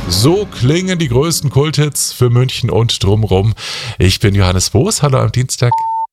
So klingen die größten Kulthits für München und drumrum. Ich bin Johannes Boos, hallo am Dienstag.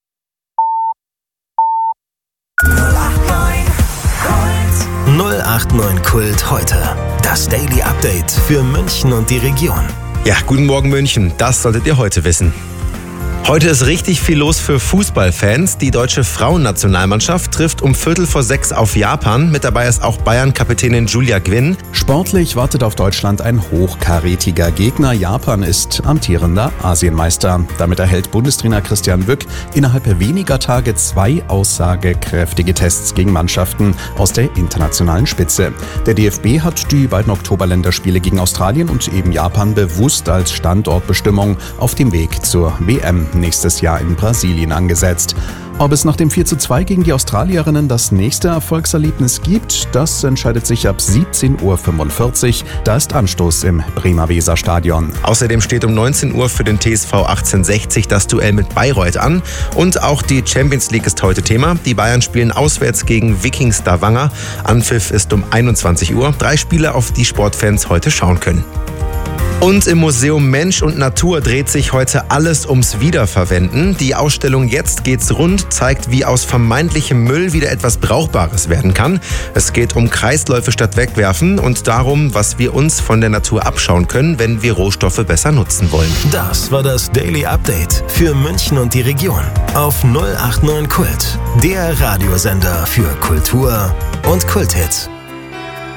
089 Kult heute. Das Daily Update für München und die Region. Ja, guten Morgen München, das solltet ihr heute wissen. Heute ist richtig viel los für Fußballfans. Die deutsche Frauennationalmannschaft trifft um 5:45 auf Japan. Mit dabei ist auch Bayern-Kapitänin Julia Gwynn. Sportlich wartet auf Deutschland ein hochkarätiger Gegner. Japan ist amtierender Asienmeister. Damit erhält Bundestrainer Christian Wück innerhalb weniger Tage 2 aussagekräftige Tests gegen Mannschaften aus der internationalen Spitze. Der DFB hat die beiden Oktoberländerspiele gegen Australien und eben Japan bewusst als Standortbestimmung auf dem Weg zur WM nächstes Jahr in Brasilien angesetzt. Ob es nach dem 4:2 gegen die Australierinnen das nächste Erfolgserlebnis gibt, das entscheidet sich ab 17:45 Uhr. Da ist Anstoß im Bremer Weserstadion. Außerdem steht um 19 Uhr für den TSV 1860 das Duell mit Bayreuth an. Und auch die Champions League ist heute Thema. Die Bayern spielen auswärts gegen Viking Stavanger. Anpfiff ist um 21 Uhr. 3 Spiele, auf die Sportfans heute schauen können. Und im Museum Mensch und Natur dreht sich heute alles ums Wiederverwenden. Die Ausstellung Jetzt geht's rund zeigt, wie aus vermeintlichem Müll wieder etwas Brauchbares werden kann. Es geht um Kreisläufe statt Wegwerfen und darum, was wir uns von der Natur abschauen können, wenn wir Rohstoffe besser nutzen wollen. Das war das Daily Update für München und die Region auf 089 Kult, der Radiosender für Kultur und Kulthits.